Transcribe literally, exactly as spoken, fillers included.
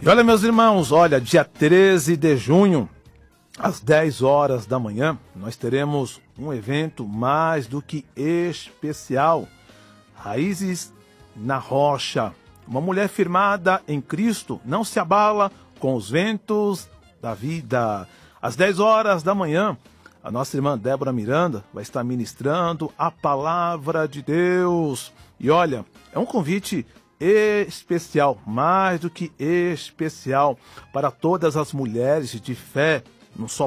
E olha, meus irmãos, olha, dia treze de junho, às dez horas da manhã, nós teremos um evento mais do que especial. Raízes na Rocha. Uma mulher firmada em Cristo não se abala com os ventos da vida. Às dez horas da manhã, a nossa irmã Débora Miranda vai estar ministrando a palavra de Deus. E olha, é um convite especial, mais do que especial, para todas as mulheres de fé, não só